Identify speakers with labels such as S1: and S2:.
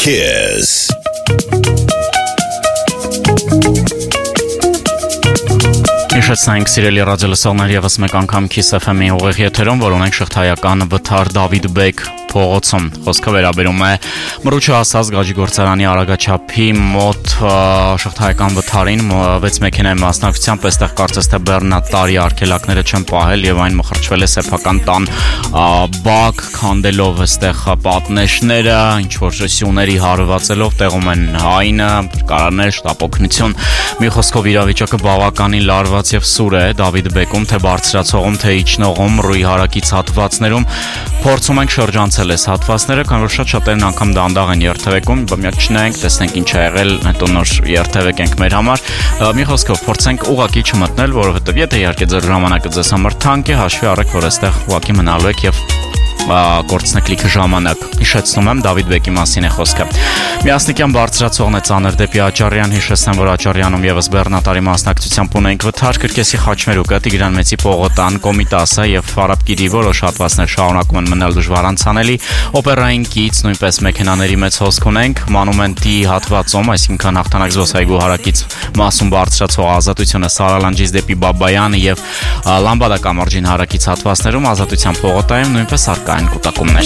S1: Kiss.
S2: Իշեցնենք սիրելի ռադիոլսողներ եւս մեկ անգամ Kiss FM-ի ուղիղ եթերում, որ ունենք շղթայական վթար Դավիթ Բեկ փողոցում։ Խոսքը վերաբերում է Մրուչը ասած Գաջի գործարանի արագաչափի մոտ շղթայական վթարին 6 մեքենայի մասնակցությամբ այստեղ կարծես թե բեռնատարի արգելակները չեն պահել եւ այն մխրճվել է սեփական տան բակ քանդելով այստեղ պատնեշները, ինչ որ սյուների հարվածելով տեղում են հայնը, կարաներ, շտապօգնություն։ Մի խոսքով իրավիճակը բավականին լարված եւ սուր է Դավիթ Բեկում, թե բարձրացողում, թե իջնողում, ռուի հարակից հատվածներում փորձում ենք շրջանցել այս հատվածները, քանի որ շատ-շատերն անգամ դանդաղ են երթևեկում, բամյա չնայենք, տեսնենք ինչ է եղել, հետո նոր երթևեկենք մեր համար։ Մի խոսքով փորձենք ուղակի չմտնել, որովհետեւ եթե իհարկե ձեր ժամանակը ձեզ համար թանկ է, հաշվի առեք, որ այստեղ ուղակի մնալու եք եւ գործնեք լիքը ժամանակ։ Հիշեցնում եմ Դավիթ Բեկի մասին է խոսքը։ Միասնիկյան բարձրացողն է ծանր դեպի Աճարյան, հիշեցնեմ, որ Աճարյանում եւս բեռնատարի մասնակցությամբ ունենք վթար, Կրկեսի խաչմերուկը, Տիգրան Մեծի պողոտան, Կոմիտասը եւ Ֆարաբկիրի որոշ հատվածներ շարունակում են մնալ դժվար անցանելի։ Օպերային կից նույնպես մեքենաների մեծ հոսք ունենք, Մանումենտի հատվածում, այսինքն Հաղթանակ զբոսայգու հարակից մասում բարձրացող Ազատությունը Սարալանջից դեպի Բաբայան եւ Լամբադա կամրջին հարակից հատվածներում Ազատության պողոտայում նույնպես արկա են կուտակումներ։